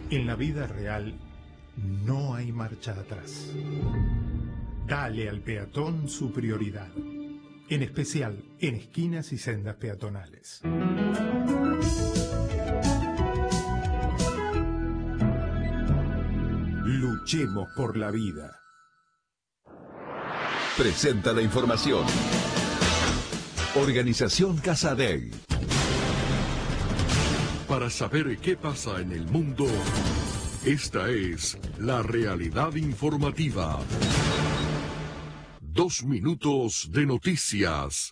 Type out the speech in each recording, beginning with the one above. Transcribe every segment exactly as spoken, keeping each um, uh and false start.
En la vida real no hay marcha atrás. Dale al peatón su prioridad, en especial en esquinas y sendas peatonales. Luchemos por la vida. Presenta la información. Organización Casadei. Para saber qué pasa en el mundo, esta es la realidad informativa. Dos minutos de noticias.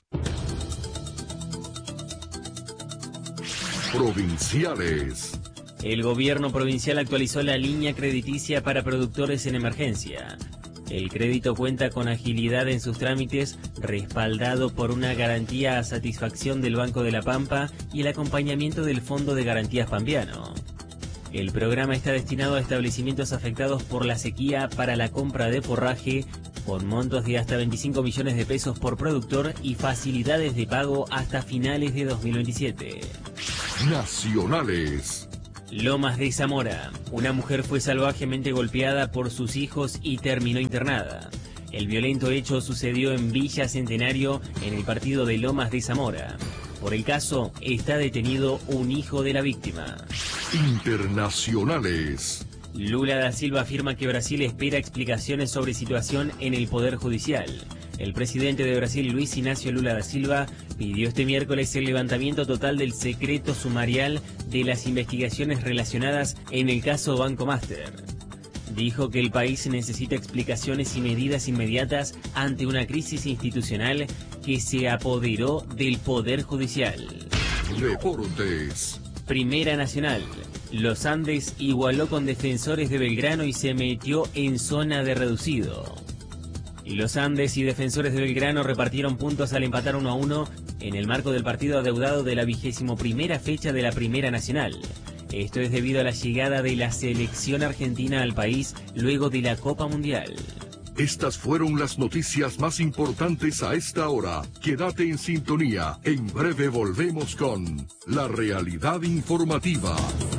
Provinciales. El gobierno provincial actualizó la línea crediticia para productores en emergencia. El crédito cuenta con agilidad en sus trámites, respaldado por una garantía a satisfacción del Banco de la Pampa y el acompañamiento del Fondo de Garantías Pampeano. El programa está destinado a establecimientos afectados por la sequía para la compra de forraje, con montos de hasta veinticinco millones de pesos por productor y facilidades de pago hasta finales de dos mil veintisiete. Nacionales. Lomas de Zamora. Una mujer fue salvajemente golpeada por sus hijos y terminó internada. El violento hecho sucedió en Villa Centenario, en el partido de Lomas de Zamora. Por el caso, está detenido un hijo de la víctima. Internacionales. Lula da Silva afirma que Brasil espera explicaciones sobre situación en el Poder Judicial. El presidente de Brasil, Luis Ignacio Lula da Silva, pidió este miércoles el levantamiento total del secreto sumarial de las investigaciones relacionadas en el caso Banco Master. Dijo que el país necesita explicaciones y medidas inmediatas ante una crisis institucional que se apoderó del Poder Judicial. Deportes. Primera Nacional. Los Andes igualó con Defensores de Belgrano y se metió en zona de reducido. Los Andes y Defensores de Belgrano repartieron puntos al empatar uno a uno en el marco del partido adeudado de la vigésimo primera fecha de la Primera Nacional. Esto es debido a la llegada de la selección argentina al país luego de la Copa Mundial. Estas fueron las noticias más importantes a esta hora. Quédate en sintonía. En breve volvemos con la realidad informativa.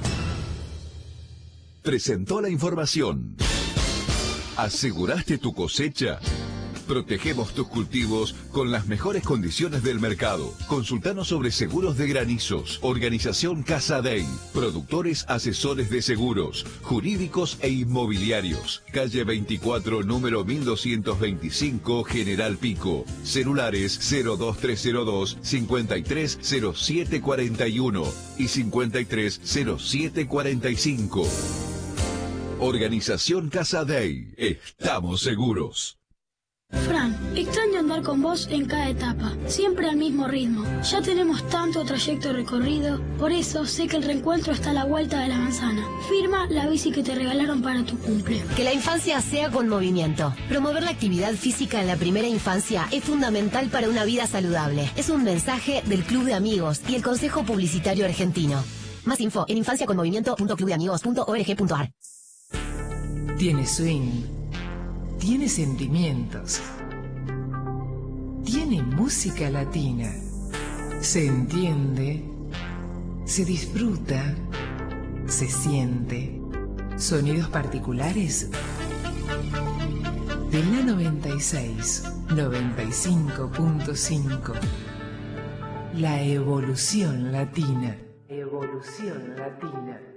Presentó la información. ¿Aseguraste tu cosecha? Protegemos tus cultivos con las mejores condiciones del mercado. Consultanos sobre seguros de granizos. Organización Casadei. Productores asesores de seguros, jurídicos e inmobiliarios. Calle veinticuatro, número mil doscientos veinticinco, General Pico. Celulares cero dos tres cero dos, cincuenta y tres cero siete cuarenta y uno y cincuenta y tres cero siete cuarenta y cinco. Organización Casadei. Estamos seguros. Fran, extraño andar con vos en cada etapa, siempre al mismo ritmo. Ya tenemos tanto trayecto recorrido, por eso sé que el reencuentro está a la vuelta de la manzana. Firma la bici que te regalaron para tu cumple. Que la infancia sea con movimiento. Promover la actividad física en la primera infancia es fundamental para una vida saludable. Es un mensaje del Club de Amigos y el Consejo Publicitario Argentino. Más info en infancia con movimiento punto club de amigos punto org punto ar. Tiene swing, tiene sentimientos, tiene música latina, se entiende, se disfruta, se siente, sonidos particulares. De la noventa y seis, noventa y cinco punto cinco, la evolución latina. Evolución latina.